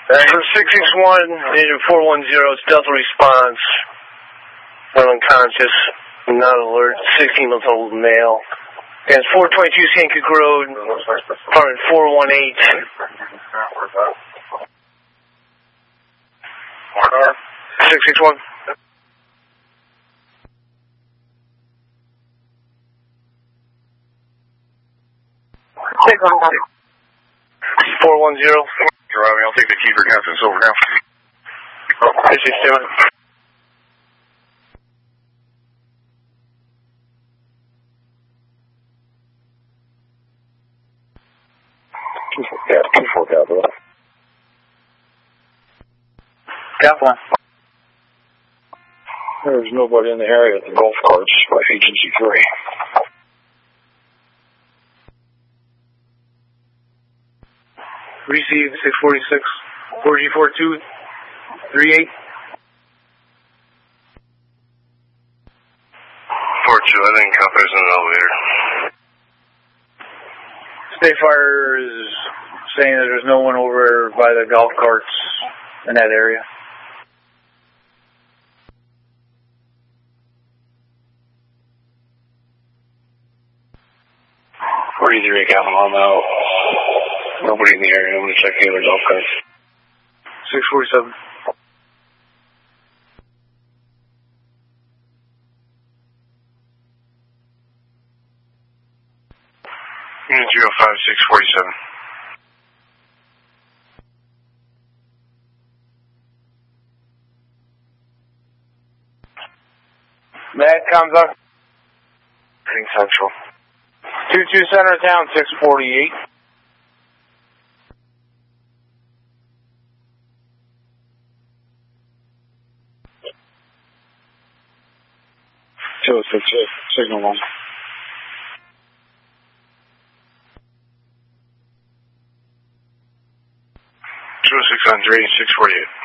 661, native 410, stealth response. Unconscious, not alert, 16-month-old male. And it's 422 Sankook Road, apartment 418. 661. 410. Driving, I'll take the key for Captain Silver now. 667. Got one. There's nobody in the area at the golf carts by Agency 3. Receive 646, 4G4238. 42, I think Company's in an elevator. State Fire is saying that there's no one over by the golf carts in that area. I'm out. Nobody in the area. I'm going to check the other golf carts. 647. Unit 05647. Matt comes up. King Central. 22 Center of Town, 648. Signal 1. 206 on 3, 648.